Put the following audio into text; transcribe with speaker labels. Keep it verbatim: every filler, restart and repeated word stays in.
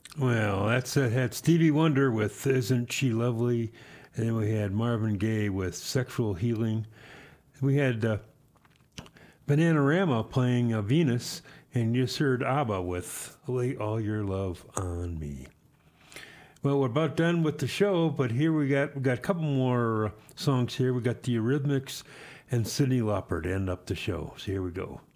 Speaker 1: Well, that's uh, had Stevie Wonder with "Isn't She Lovely," and then we had Marvin Gaye with "Sexual Healing." We had uh, Bananarama playing uh, Venus, and you just heard ABBA with "Lay All Your Love on Me." Well, we're about done with the show, but here we got we got a couple more uh, songs here. We got the Eurythmics and Cyndi Lauper to end up the show. So here we go.